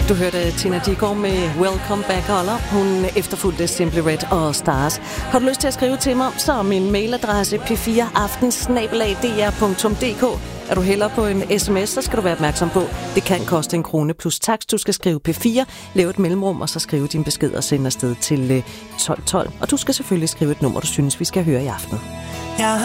Du hørte Tina Dickow med Welcome Back Holler. Hun efterfulgte Simply Red og Stars. Har du lyst til at skrive til mig, så er min mailadresse p4aften@dr.dk. Er du hellere på en sms, så skal du være opmærksom på, det kan koste 1 krone plus takst. Du skal skrive P4, lave et mellemrum, og så skrive din besked og sende afsted til 1212. Og du skal selvfølgelig skrive et nummer, du synes, vi skal høre i aften. Jeg